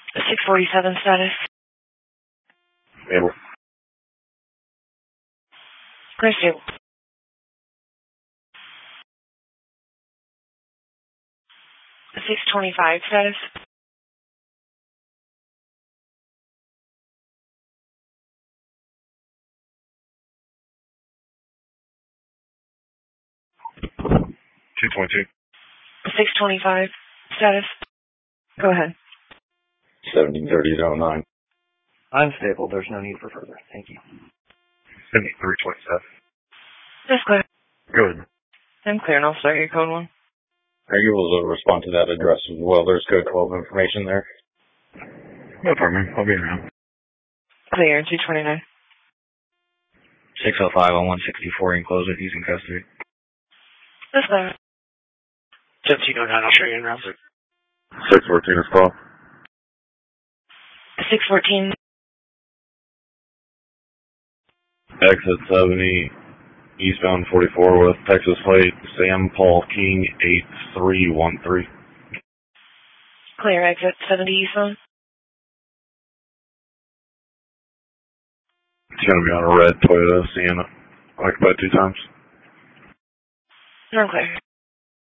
647 status. Stable. Clear stable. A 625 status. $222. 625 status. Go ahead. 1730.09. I'm stable. There's no need for further. Thank you. 7327. That's clear. Good. I'm clear, and I'll start your code 1. Are you able to respond to that address as well? There's code 12 information there. No problem. I'll be around. Clear, 229. 605 on 164 and close it using custody. That's clear. 1709, I'll show you in round 6. 614 is call. 614. Exit 70, eastbound 44 with Texas plate, Sam Paul King 8313. Clear, exit 70 eastbound. It's going to be on a red Toyota Sienna, occupied 2 times. No clear.